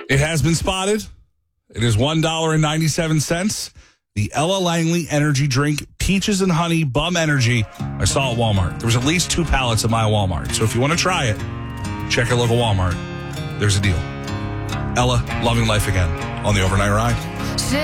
It has been spotted. It is $1.97. The Ella Langley energy drink, Peaches and Honey Bum Energy. I saw it at Walmart. There was at least 2 pallets at my Walmart. So if you want to try it, check your local Walmart. There's a deal. Ella, loving life again on the overnight ride.